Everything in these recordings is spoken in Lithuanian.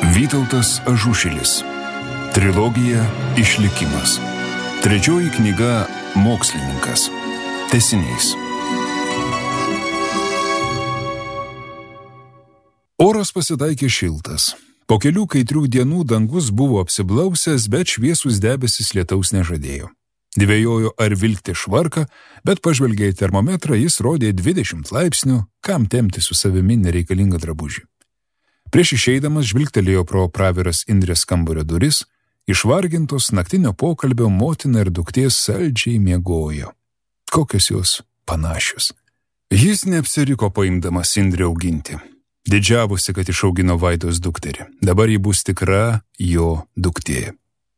Vytautas Ažušilis. Trilogija Išlikimas. Trečioji knyga Mokslininkas. Tęsinys. Oras pasitaikė šiltas. Po kelių kaitrių dienų dangus buvo apsiblausęs, bet šviesus debesis lietaus nežadėjo. Dvejojo ar vilkti švarką, bet pažvelgė į termometrą, jis rodė 20 laipsnių, kam tempti su savimi nereikalingą drabužį. Prieš išeidamas žvilgtelėjo pro praviras Indrės kambario duris, išvargintos naktinio pokalbio motina ir duktė saldžiai miegojo. Kokios jos panašios. Jis neapsiriko paimdamas Indrę auginti. Didžiavosi, kad išaugino Vaidos dukterį. Dabar ji bus tikra jo duktė.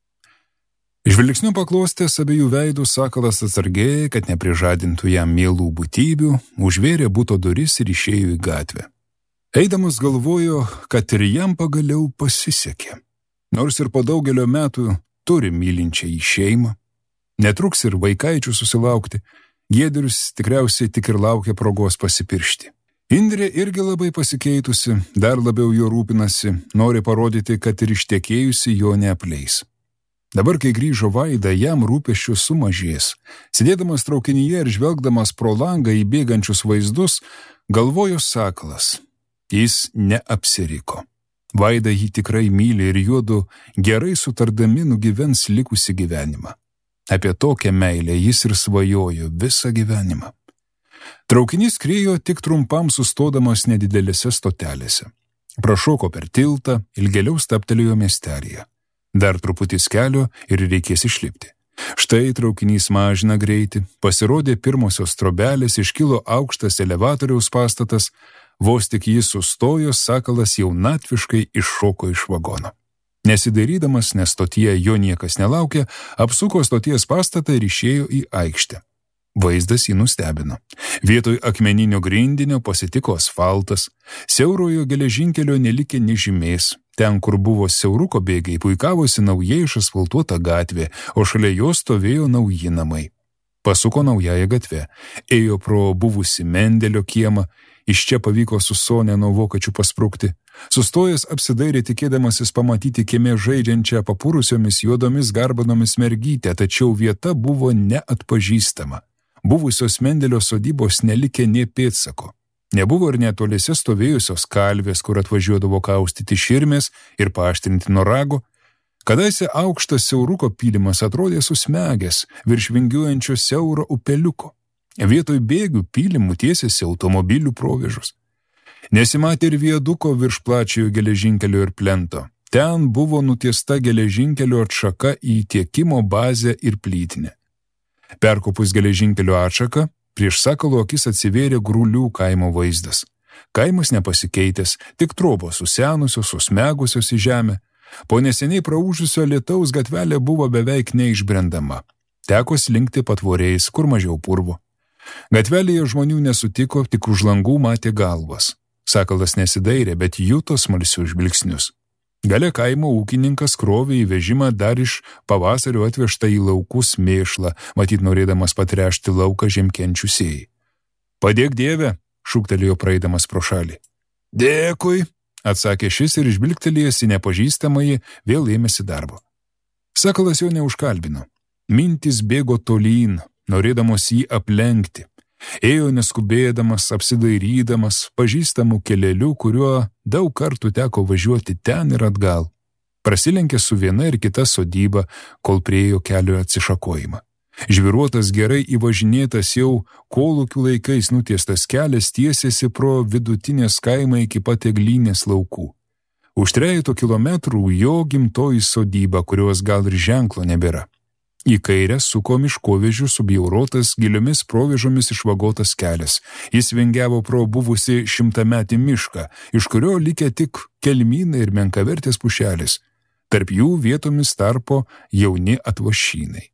Žvilgsniu paklostęs abiejų veidų sakalas atsargiai, kad neprižadintų jam mielų būtybių, užvėrė buto duris ir išėjo į gatvę. Eidamas galvojo, kad ir jam pagaliau pasisekė. Nors ir po daugelio metų turi mylinčią į šeimą. Netruks ir vaikaičių susilaukti, Giedrius tikriausiai tik ir laukia progos pasipiršti. Indrė irgi labai pasikeitusi, dar labiau jo rūpinasi, nori parodyti, kad ir ištekėjusi jo neapleis. Dabar, kai grįžo Vaida, jam rūpesčių sumažės. Sėdėdamas traukinyje ir žvelgdamas pro langą į bėgančius vaizdus, galvojo sakalas. Jis neapsiriko. Vaida jį tikrai myli ir juodu gerai sutardami nugyvens likusį gyvenimą. Apie tokią meilę jis ir svajojo visą gyvenimą. Traukinys skriejo tik trumpam sustodamas nedidelėse stotelėse. Prašoko per tiltą, ilgėliau stabtelėjo miestelėje. Dar truputis kelio ir reikės išlipti. Štai traukinys mažina greitį, pasirodė pirmosios trobelės, iškilo aukštas elevatoriaus pastatas. Vos tik jis sustojo, sakalas jaunatviškai iššoko iš vagono. Nesidairydamas, nes stotyje jo niekas nelaukė, apsuko stoties pastatą ir išėjo į aikštę. Vaizdas jį nustebino. Vietoj akmeninio grindinio pasitiko asfaltas, siaurojo geležinkelio nelikė nežymės. Ten, kur buvo siauruko bėgiai, puikavosi naujai išasfaltuota gatvė, o šalia jos stovėjo nauji namai. Pasuko naująją gatvę, ėjo pro buvusį Mendelio kiemą, iš čia pavyko su Sonia nuo vokiečių pasprukti. Sustojęs apsidairė tikėdamasis pamatyti kieme žaidžiančią papurusiomis juodomis garbanomis mergytę, tačiau vieta buvo neatpažįstama. Buvusios Mendelio sodybos nelikė nė pėdsako. Nebuvo ir netoliese stovėjusios kalvės, kur atvažiuodavo kaustyti širmės ir paaštrinti nuo rago. Kadaise aukštas siauruko pylimas atrodė susmegęs virš vingiuojančio siauro upeliuko. Vietoj bėgių pylimų tiesėsi automobilių provėžos. Nesimatė ir viaduko virš plačiojo geležinkelio ir plento. Ten buvo nutiesta geležinkelio atšaka į tiekimo bazę ir plytinę. Perkopus geležinkelio atšaką, prieš sakalo akis atsivėrė Grūlių kaimo vaizdas. Kaimas nepasikeitęs, tik trobos susenusios, susmegusios į žemę. Po neseniai praūžusio lietaus gatvelė buvo beveik neišbrendama. Teko slinkti patvorėjais, kur mažiau purvo. Gatvelėje žmonių nesutiko, tik už langų matė galvas. Sakalas nesidairė, bet juto smalsius žvilgsnius. Gale kaimo ūkininkas krovė į vežimą dar iš pavasario atvežtą į laukus mėšlą, matyt norėdamas patrešti lauką žiemkenčių sėjai. Padėk Dieve, šūktelėjo praeidamas pro šalį. Dėkui, atsakė šis ir žvilgtelėjęs į nepažįstamąjį vėl ėmėsi darbo. Sakalas jo neužkalbino. Mintys bėgo tolyn, norėdamos jį aplenkti. Ėjo neskubėdamas, apsidairydamas, pažįstamų keleliu, kuriuo daug kartų teko važiuoti ten ir atgal. Prasilenkė su viena ir kita sodyba, kol priejo kelio atsišakojimą. Žviruotas gerai įvažinėtas jau kolūkių laikais nutiestas kelias tiesėsi pro vidutinės kaimą iki pat Eglynės laukų. Už 3 kilometrų jo gimtoji sodyba, kurios gal ir ženklo nebėra. Į kairę suko miškovežių subjaurotas giliomis provėžomis išvagotas kelias. Jis vingiavo pro buvusį 100-metį mišką, iš kurio likė tik kelmynai ir menkavertės pušelės. Tarp jų vietomis tarpo jauni atvošynai.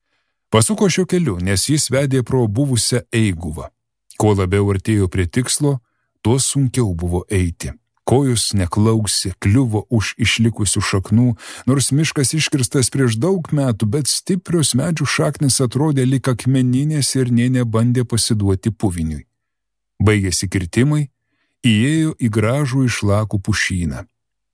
Pasuko šiuo keliu, nes jis vedė pro buvusią Eiguvą. Kuo labiau artėjo prie tikslo, tuo sunkiau buvo eiti. Kojus neklausė, kliuvo už išlikusių šaknų, nors miškas iškirstas prieš daug metų, bet stiprios medžių šaknis atrodė lyg akmeninės ir nė nebandė pasiduoti puviniui. Baigėsi kirtimai, įėjo į gražų išlakų pušyną.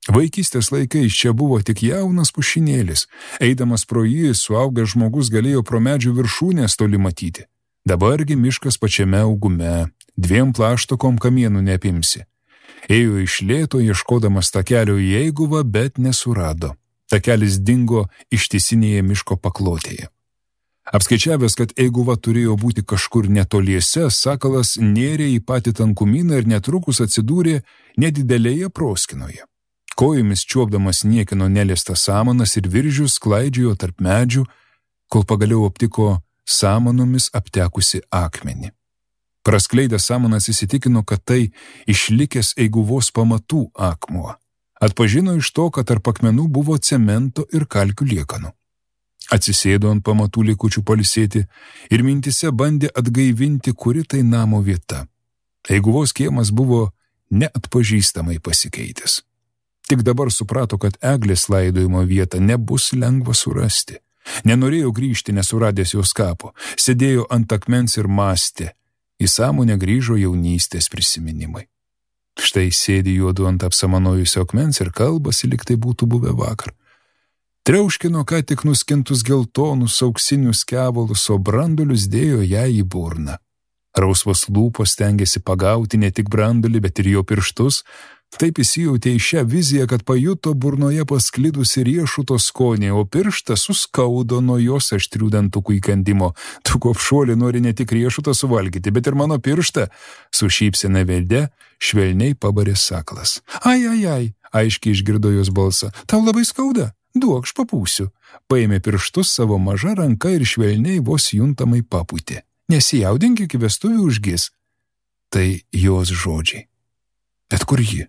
Vaikystės laikais čia buvo tik jaunas pušinėlis. Eidamas pro jį, suaugęs žmogus galėjo pro medžių viršūnės toli matyti. Dabargi miškas pačiame augume, 2 plaštokom kamienų neapimsi. Ėjo iš lėto, ieškodamas takelio į eiguvą, bet nesurado. Takelis dingo ištisinėje miško paklotėje. Apskaičiavęs, kad eiguva turėjo būti kažkur netoliese, sakalas nėrė į patį tankumyną ir netrukus atsidūrė nedidelėje proskinoje. Kojomis čiuopdamas niekino neliestas samanas ir viržius klaidžiojo tarp medžių, kol pagaliau aptiko samanomis aptekusi akmenį. Praskleidęs samanas įsitikino, kad tai išlikęs eiguvos pamatų akmuo. Atpažino iš to, kad tarp akmenų buvo cemento ir kalkių liekanų. Atsisėdo ant pamatų likučių pailsėti ir mintise bandė atgaivinti, kuri tai namo vieta. Eiguvos kiemas buvo neatpažįstamai pasikeitęs. Tik dabar suprato, kad eglės laidojimo vietą nebus lengva surasti. Nenorėjo grįžti nesuradęs jos kapo, sėdėjo ant akmens ir mąstė. Į sąmonę grįžo jaunystės prisiminimai. Štai sėdi juodu ant apsamanojusio akmens ir kalbasi, lyg tai būtų buvę vakar. Triauškino ką tik nuskintus geltonus auksinius kevalus, o brandulius dėjo ją į burną. Rausvos lūpos stengėsi pagauti ne tik brandulį, bet ir jo pirštus. Taip įsijautė į šią viziją, kad pajuto burnoje pasklidusi riešuto skonį, o pirštas suskaudo nuo jos aštrių dantukų įkandimo. Tu kopšuolį nori ne tik riešutą suvalgyti, bet ir mano pirštą. Su šypsena veide švelniai pabarė sakalas. Ai, aiškiai išgirdo jos balsą. Tau labai skauda? Duok, aš papūsiu. Paėmė pirštus savo maža ranka ir švelniai vos juntamai papūtė. Nesijaudink, iki vestuvių užgis. Tai jos žodžiai. Bet kur ji?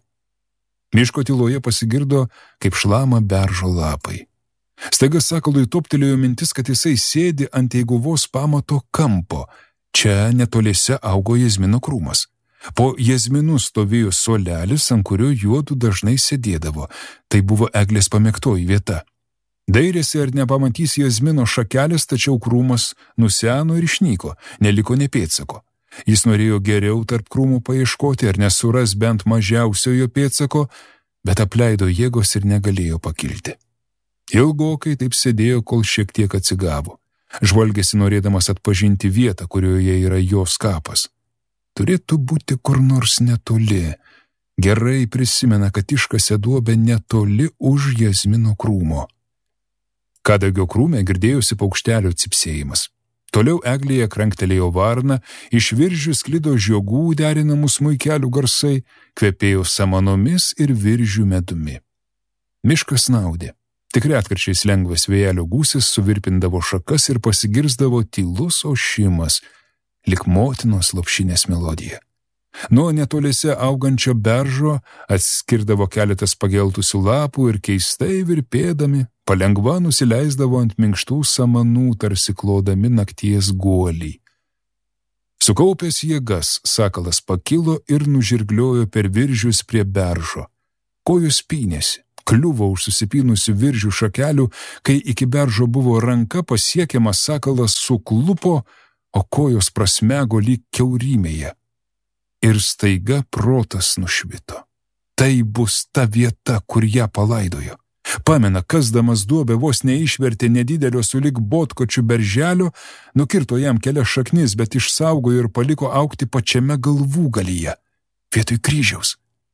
Miško tyloje pasigirdo, kaip šlama beržo lapai. Staiga sakalui toptelėjo mintis, kad jisai sėdi ant eiguvos pamato kampo. Čia netoliese augo jazmino krūmas. Po jazminų stovėjo suolelis, ant kurio juodu dažnai sėdėdavo. Tai buvo eglės pamėgtoji vieta. Dairėsi, ar nepamatys jazmino šakelės, tačiau krūmas nuseno ir išnyko, neliko nė pėdsako. Jis norėjo geriau tarp krūmų paieškoti, ar nesuras bent mažiausiojo pėdsako, bet apleido jėgos ir negalėjo pakilti. Ilgokai taip sėdėjo, kol šiek tiek atsigavo. Žvalgėsi norėdamas atpažinti vietą, kurioje yra jos kapas. Turėtų būti kur nors netoli. Gerai prisimena, kad iškasė duobę netoli už jazmino krūmo. Kadagio krūme girdėjosi paukštelio cypsėjimas. Toliau eglėje kranktelėjo varna, iš viržių sklido žiogų derinamų smuikelių garsai, kvepėjo samanomis ir viržių medumi. Miškas snaudė. Tik retkarčiais lengvas vėjelio gūsis suvirpindavo šakas ir pasigirsdavo tylus ošimas, lyg motinos lopšinės melodija. Nuo netoliese augančio beržo atskirdavo keletas pageltusių lapų ir keistai virpėdami palengva nusileisdavo ant minkštų samanų, tarsi klodami nakties guolį. Sukaupęs jėgas, sakalas pakilo ir nužirgliojo per viržius prie beržo. Kojos pynėsi, kliuvo už susipynusių viržių šakelių, kai iki beržo buvo ranka pasiekiamas, sakalas suklupo, o kojos prasmego lyg kiaurymėje. Ir staiga protas nušvito. Tai bus ta vieta, kur ją palaidojo. Pamena, kasdamas duobę vos neišvertė nedidelio sulig botkočių berželio, nukirto jam kelias šaknis, bet išsaugojo ir paliko augti pačiame galvūgalyje, vietoj kryžiaus.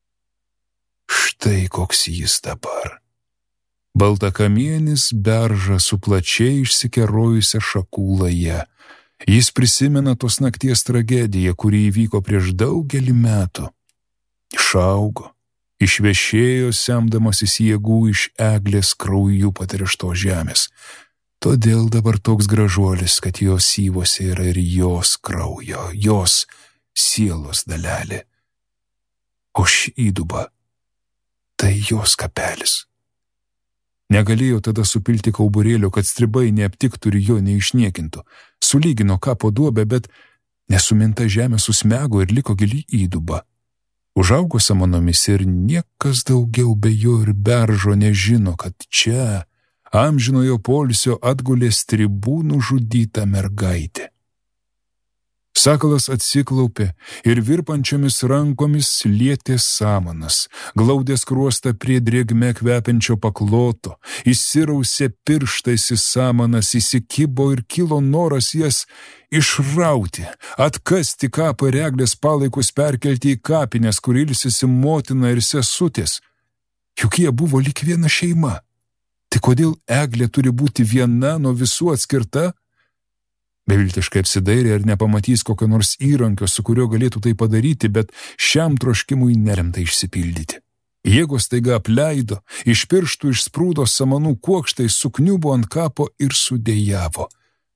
Štai koks jis dabar. Baltakamienis berža su plačiai išsikerojusia šakų laja. Jis prisimena tos nakties tragediją, kuri įvyko prieš daugelį metų. Išaugo, išvešėjo, semdamasis jėgų iš eglės krauju patrištos žemės. Todėl dabar toks gražuolis, kad jos syvose yra ir jos kraujo, jos sielos dalelė. O ši įduba, tai jos kapelis. Negalėjo tada supilti kauburėlio, kad stribai neaptiktų ir jo neišniekintų. Sulygino kapo duobę, bet nesuminta žemė susmego ir liko gili įduba. Užaugo samanomis ir niekas daugiau be jo ir beržo nežino, kad čia amžinojo poilsio atgulė stribų nužudyta mergaitė. Sakalas atsiklaupė ir virpančiomis rankomis lietė samanas, glaudė skruostą prie drėgme kvepiančio pakloto, įsirausė pirštais į samanas, įsikibo ir kilo noras jas išrauti, atkasti kapą ir Eglės palaikus perkelti į kapines, kur ilsisi motina ir sesutės. Juk jie buvo lyg viena šeima. Tai kodėl Eglė turi būti viena nuo visų atskirta? Beviltiškai apsidairė ir nepamatys kokio nors įrankio, su kuriuo galėtų tai padaryti, bet šiam troškimui neremta išsipildyti. Jėgos staiga apleido, iš pirštų išsprūdo samanų kuokštai, sukniubo ant kapo ir sudėjavo.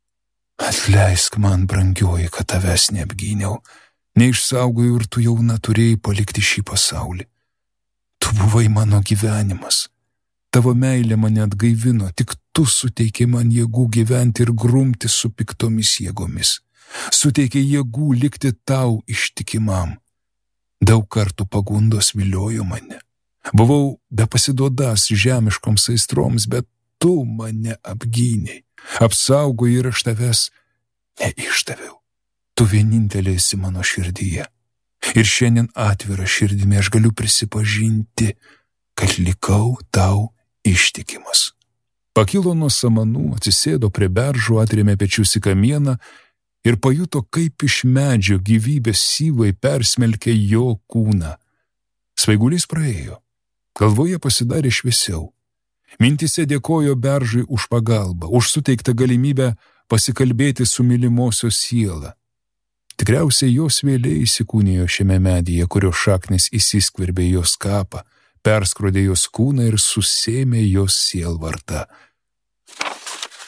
Atleisk man, brangioji, kad tavęs neapgyniau, neišsaugojau ir tu jauna turėjai palikti šį pasaulį. Tu buvai mano gyvenimas. Tavo meilė mane atgaivino, tik tu suteikė man jėgų gyventi ir grumti su piktomis jėgomis. Suteikė jėgų likti tau ištikimam. Daug kartų pagundos viliojo mane. Buvau bepasiduodas žemiškoms aistroms, bet tu mane apgynei, apsaugojai ir aš tavęs neišdaviau. Tu vienintelė esi mano širdyje. Ir šiandien atvira širdimi aš galiu prisipažinti, kad likau tau ištikimas. Pakilo nuo samanų, atsisėdo prie beržų, atrėmė pečius į kamieną ir pajuto, kaip iš medžio gyvybės syvai persmelkė jo kūną. Svaigulys praėjo, galvoje pasidarė šviesiau. Mintise dėkojo beržui už pagalbą, už suteiktą galimybę pasikalbėti su mylimosios siela. Tikriausiai jos vėliai įsikūnijo šiame medyje, kurio šaknis įsiskverbė jos kapą, perskrodė jos kūną ir susėmė jos sielvartą.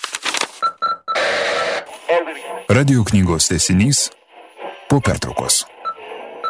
Radio knygos tęsinys po pertraukos.